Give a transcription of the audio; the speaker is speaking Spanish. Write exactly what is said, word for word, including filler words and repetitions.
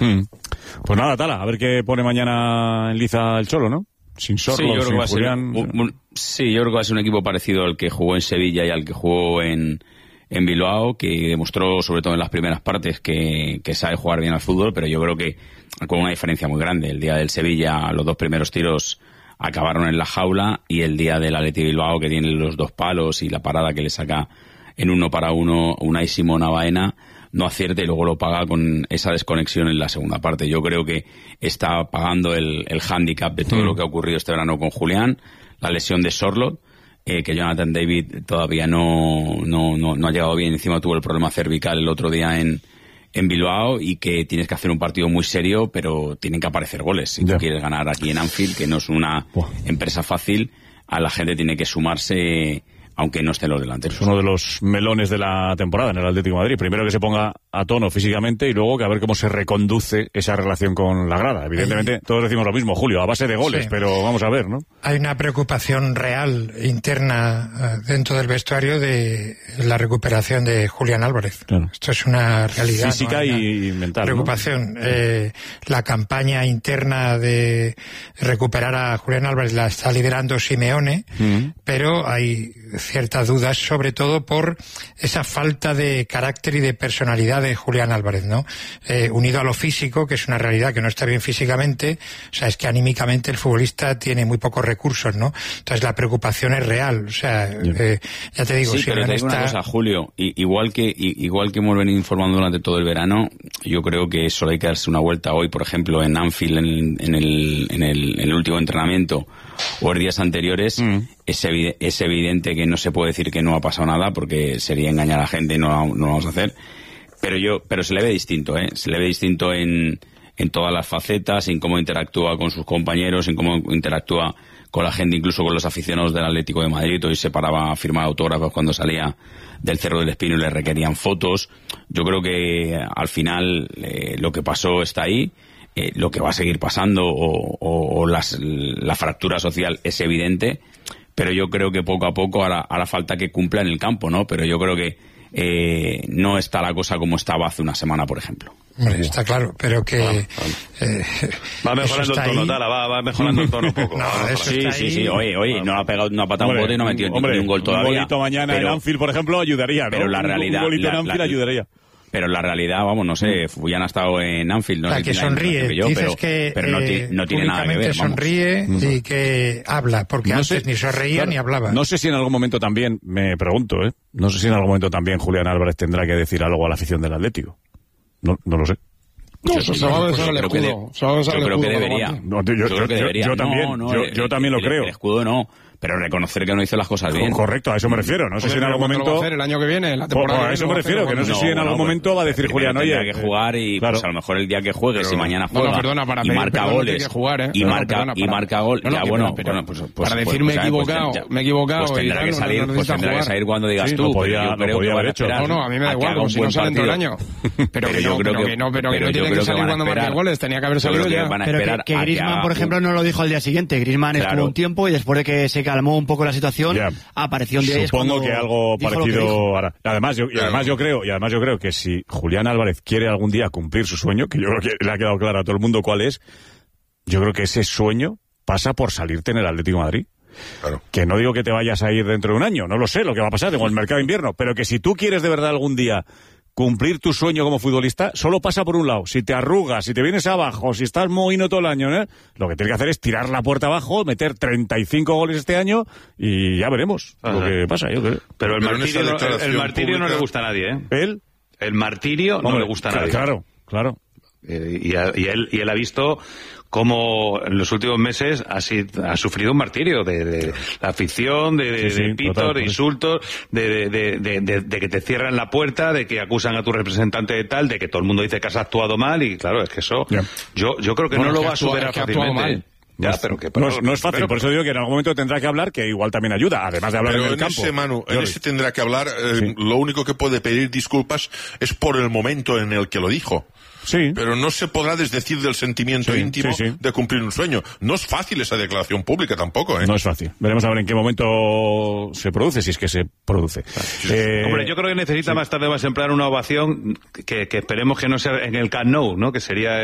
Hmm. Pues nada, Tala, a ver qué pone mañana en liza el Cholo, ¿no? Sin Sorlo, sí, sin Julián. Un, un, sí, yo creo que va a ser un equipo parecido al que jugó en Sevilla y al que jugó en, en Bilbao, que demostró, sobre todo en las primeras partes, que, que sabe jugar bien al fútbol, pero yo creo que con una diferencia muy grande. El día del Sevilla, los dos primeros tiros acabaron en la jaula, y el día del Athletic Bilbao, que tiene los dos palos y la parada que le saca en uno para uno Unai Simón a Baena, no acierta y luego lo paga con esa desconexión en la segunda parte. Yo creo que está pagando el, el hándicap de todo mm. lo que ha ocurrido este verano con Julián, la lesión de Sorloth, eh, que Jonathan David todavía no, no, no, no ha llegado bien, encima tuvo el problema cervical el otro día en, en Bilbao, y que tienes que hacer un partido muy serio, pero tienen que aparecer goles. Si yeah. tú quieres ganar aquí en Anfield, que no es una oh. empresa fácil, a la gente tiene que sumarse, aunque no estén los delanteros. Es uno de los melones de la temporada en el Atlético de Madrid. Primero que se ponga a tono físicamente, y luego que a ver cómo se reconduce esa relación con la grada. Evidentemente, todos decimos lo mismo, Julio, a base de goles, sí. pero vamos a ver, ¿no? Hay una preocupación real, interna, dentro del vestuario, de la recuperación de Julián Álvarez. Claro. Esto es una realidad. Física ¿no? y mental. Preocupación. ¿no? Eh, la campaña interna de recuperar a Julián Álvarez la está liderando Simeone, mm. pero hay ciertas dudas, sobre todo por esa falta de carácter y de personalidad de Julián Álvarez, ¿no? Eh, unido a lo físico, que es una realidad que no está bien físicamente, o sea, es que anímicamente el futbolista tiene muy pocos recursos, ¿no? Entonces la preocupación es real, o sea, eh, ya te digo, sí, si pero te digo está... una cosa, Julio, y, igual que y, igual que hemos venido informando durante todo el verano, yo creo que solo hay que darse una vuelta hoy, por ejemplo, en Anfield, en, en, el, en, el, en el último entrenamiento, o en días anteriores, mm. es, evi- es evidente que no se puede decir que no ha pasado nada, porque sería engañar a la gente y no, no lo vamos a hacer. Pero yo, pero se le ve distinto, ¿eh? Se le ve distinto en, en todas las facetas, en cómo interactúa con sus compañeros, en cómo interactúa con la gente, incluso con los aficionados del Atlético de Madrid. Hoy se paraba a firmar autógrafos cuando salía del Cerro del Espino y le requerían fotos. Yo creo que al final eh, lo que pasó está ahí. Eh, lo que va a seguir pasando o, o, o las, la fractura social es evidente, pero yo creo que poco a poco hará, hará falta que cumpla en el campo, ¿no? Pero yo creo que eh, no está la cosa como estaba hace una semana, por ejemplo. Hombre, está claro, pero que... Vale, vale. Eh, va mejorando el tono, ahí. Tala, va, va mejorando el tono un poco. No, va, eso sí, está sí, ahí. sí, oye, oye, no ha pegado, no ha patado un bote y no ha metido hombre, ni un gol todavía. Un golito mañana pero, en Anfield, por ejemplo, ayudaría, ¿no? Pero la realidad... Un golito la, en Anfield la, ayudaría. Pero la realidad, vamos, no sé, Fuyan ha estado en Anfield, no la sé que quién sonríe, que yo, dices pero, que pero no, eh, ti, no tiene nada que ver, vamos. sonríe y que habla, porque no antes sé, ni sonreía claro, ni hablaba. No sé si en algún momento también, me pregunto, ¿eh? No sé si en algún momento también Julián Álvarez tendrá que decir algo a la afición del Atlético. No, no lo sé. No, yo, pues yo, se va a besar yo el creo que, de, escudo. yo creo que debería. No, yo, yo, yo creo que yo, debería. yo también, no, no, yo, el, yo también el, lo creo. El escudo no, pero reconocer que no hizo las cosas bien. Correcto, a eso me refiero. No sé si en algún momento... Lo va a hacer el año que viene, la temporada pues, a eso me refiero, que no sé si en algún momento va a decir Julián, oye... Tendrá que jugar y claro. pues a lo mejor el día que juegue, pero, si mañana juega no, no, perdona, para y pedir, marca perdona, goles que jugar, ¿eh? y no, marca perdona, y marca gol, no, no, ya que bueno, pero, bueno, pues, pues para pues, decir me he pues, equivocado, pues, me he equivocado, pues tendrá que salir, pues tendrá que salir cuando digas tú, podía haber hecho. No, no, a mí me da igual, como si no sale dentro del año. Pero que no, pero que no, pero que no tiene que salir cuando marque goles, tenía que haber salido ya. Pero que Griezmann, por ejemplo, no lo dijo al día siguiente. Griezmann estuvo un tiempo y después de que se calmó un poco la situación, apareció un día. Supongo que algo parecido hará. Además, yo, y además yo creo, y además yo creo que si Julián Álvarez quiere algún día cumplir su sueño, que yo creo que le ha quedado claro a todo el mundo cuál es, yo creo que ese sueño pasa por salirte en el Atlético de Madrid. Claro. Que no digo que te vayas a ir dentro de un año, no lo sé lo que va a pasar con el mercado de invierno, pero que si tú quieres de verdad algún día cumplir tu sueño como futbolista, solo pasa por un lado. Si te arrugas, si te vienes abajo, si estás mohino todo el año, ¿eh? Lo que tienes que hacer es tirar la puerta abajo, meter treinta y cinco goles este año y ya veremos Ajá. lo que pasa. Yo creo. Pero el Pero martirio, el, el martirio pública... no le gusta a nadie, ¿eh? ¿Él? El martirio no, no le gusta a nadie. Claro, claro. Eh, y, a, y, él, y él ha visto cómo en los últimos meses ha, sido, ha sufrido un martirio de, de la afición, de, de, sí, sí, de pitos, total, de insultos, de, de, de, de, de que te cierran la puerta, de que acusan a tu representante de tal, de que todo el mundo dice que has actuado mal y claro, es que eso yeah. yo, yo creo que bueno, no lo va a superar es que fácilmente. Ya, no, pero que, pero, no, es, no es fácil, pero, por eso digo que en algún momento tendrá que hablar, que igual también ayuda, además de hablar pero en el en campo. Ese, Manu, en ese tendrá que hablar, eh, sí. Lo único que puede pedir disculpas es por el momento en el que lo dijo. Sí. Pero no se podrá desdecir del sentimiento sí, íntimo sí, sí. de cumplir un sueño. No es fácil esa declaración pública tampoco, ¿eh? No es fácil. Veremos a ver en qué momento se produce, si es que se produce. Sí. Eh, Hombre, yo creo que necesita sí. más tarde o más temprano una ovación que, que esperemos que no sea en el Camp Nou, ¿no? Que sería